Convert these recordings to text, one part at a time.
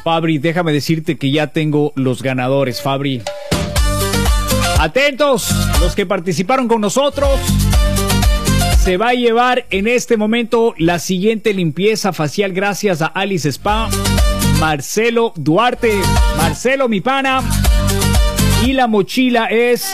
Fabri, déjame decirte que ya tengo los ganadores, Fabri. Atentos, los que participaron con nosotros. Se va a llevar en este momento la siguiente limpieza facial gracias a Alice Spa. Marcelo Duarte. Marcelo, mi pana. Y la mochila es...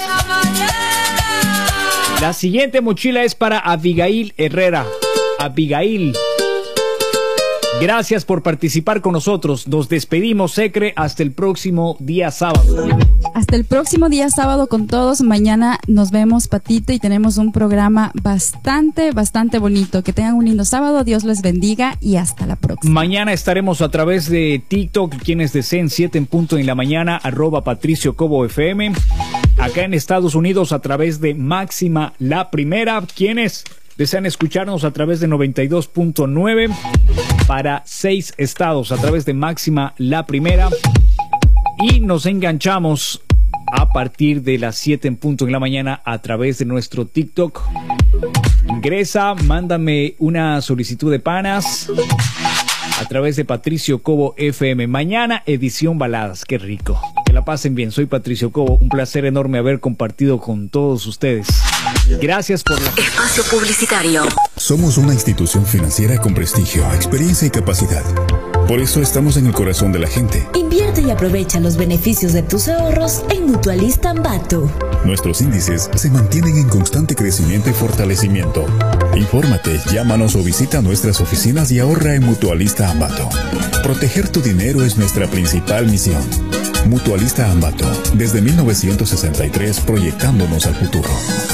La siguiente mochila es para Abigail Herrera. Abigail. Gracias por participar con nosotros. Nos despedimos, Secre, hasta el próximo día sábado. Hasta el próximo día sábado con todos. Mañana nos vemos, Patito, y tenemos un programa bastante bonito. Que tengan un lindo sábado, Dios les bendiga y hasta la próxima. Mañana estaremos a través de TikTok, quienes deseen 7 en punto en la mañana, @PatricioCoboFM. Acá en Estados Unidos a través de Máxima La Primera, quienes desean escucharnos a través de 92.9 para 6 estados a través de Máxima La Primera. Y nos enganchamos a partir de las 7 en punto en la mañana a través de nuestro TikTok. Ingresa, mándame una solicitud de panas a través de Patricio Cobo FM. Mañana edición baladas, qué rico. Que la pasen bien, soy Patricio Cobo. Un placer enorme haber compartido con todos ustedes. Gracias por la... Espacio publicitario. Somos una institución financiera con prestigio, experiencia y capacidad. Por eso estamos en el corazón de la gente. Invierte y aprovecha los beneficios de tus ahorros en Mutualista Ambato. Nuestros índices se mantienen en constante crecimiento y fortalecimiento. Infórmate, llámanos o visita nuestras oficinas y ahorra en Mutualista Ambato. Proteger tu dinero es nuestra principal misión. Mutualista Ambato, desde 1963 proyectándonos al futuro.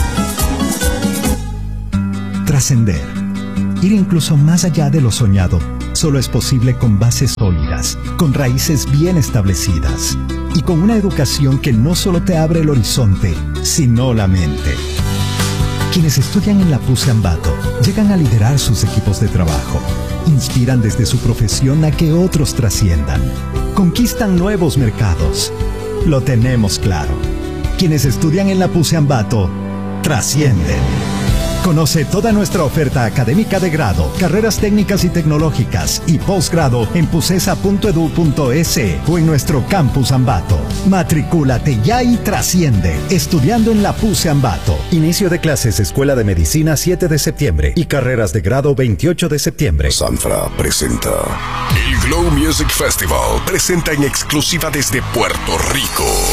Trascender. Ir incluso más allá de lo soñado solo es posible con bases sólidas, con raíces bien establecidas y con una educación que no solo te abre el horizonte, sino la mente. Quienes estudian en la PUCE Ambato llegan a liderar sus equipos de trabajo, inspiran desde su profesión a que otros trasciendan, conquistan nuevos mercados. Lo tenemos claro. Quienes estudian en la PUCE Ambato trascienden. Conoce toda nuestra oferta académica de grado, carreras técnicas y tecnológicas y posgrado en pucesa.edu.es o en nuestro campus Ambato. Matricúlate ya y trasciende, estudiando en la PUCE Ambato. Inicio de clases Escuela de Medicina 7 de septiembre y carreras de grado 28 de septiembre. Sanfra presenta el Glow Music Festival. Presenta en exclusiva desde Puerto Rico